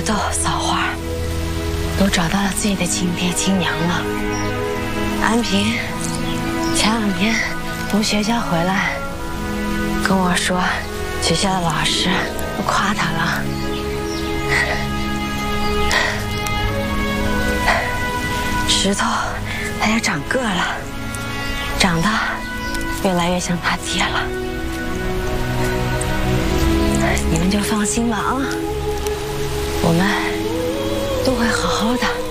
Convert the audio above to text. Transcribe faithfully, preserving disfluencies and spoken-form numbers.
豆、扫花都找到了自己的亲爹亲娘了。安平前两天从学校回来，跟我说，学校的老师都夸他了。石头他也长个了，长得越来越像他爹了。你们就放心吧啊，我们都会好好的。